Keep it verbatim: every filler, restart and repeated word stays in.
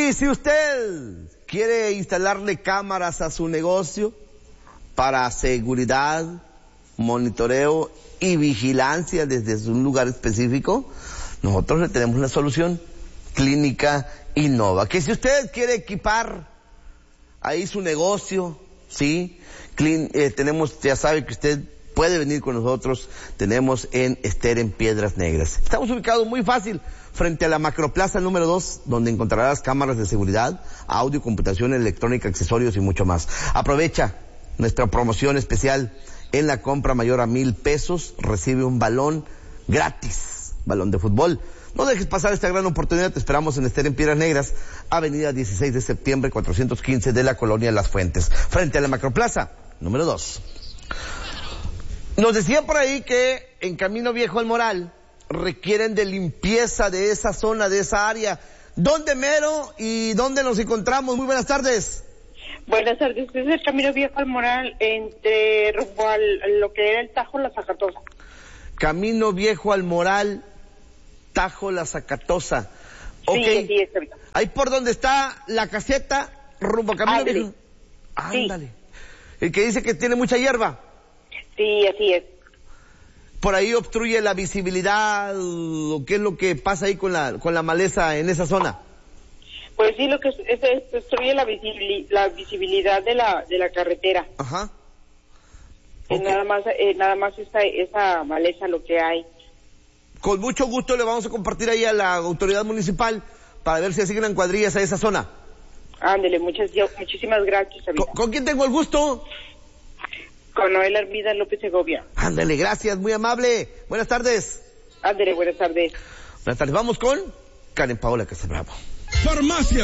Y si usted quiere instalarle cámaras a su negocio para seguridad, monitoreo y vigilancia desde un lugar específico, nosotros le tenemos la solución. Clínica Innova. Que si usted quiere equipar ahí su negocio, sí, Clean, eh, tenemos, ya sabe que usted puede venir con nosotros, tenemos en Ester en Piedras Negras. Estamos ubicados muy fácil, frente a la Macroplaza número dos, donde encontrarás cámaras de seguridad, audio, computación electrónica, accesorios y mucho más. Aprovecha nuestra promoción especial. En la compra mayor a mil pesos, recibe un balón gratis, balón de fútbol. No dejes pasar esta gran oportunidad, te esperamos en Ester en Piedras Negras, avenida dieciséis de septiembre, cuatrocientos quince de la colonia Las Fuentes, frente a la Macroplaza número dos. Nos decía por ahí que en Camino Viejo al Moral requieren de limpieza de esa zona, de esa área. ¿Dónde mero y dónde nos encontramos? Muy buenas tardes. Buenas tardes, este es el Camino Viejo al Moral, entre rumbo al lo que era el Tajo La Zacatosa. Camino Viejo al Moral, Tajo La Zacatosa. Okay. Sí, sí, es ahorita. Ahí por donde está la caseta, rumbo a Camino Ándale. Viejo. Ándale. Sí. El que dice que tiene mucha hierba. Sí, así es. Por ahí obstruye la visibilidad, o qué es lo que pasa ahí con la con la maleza en esa zona. Pues sí, lo que es, es, es destruye la, visibili, la visibilidad de la de la carretera. Ajá. Es Okay. nada más eh, nada más esa esa maleza lo que hay. Con mucho gusto le vamos a compartir ahí a la autoridad municipal para ver si asignan cuadrillas a esa zona. Ándele, muchas muchísimas gracias. ¿Con, ¿Con quién tengo el gusto? Con Noel Armida López Segovia. Ándale, gracias, muy amable. Buenas tardes. Ándele, buenas tardes. Buenas tardes. Vamos con Karen Paola Casabravo. Farmacia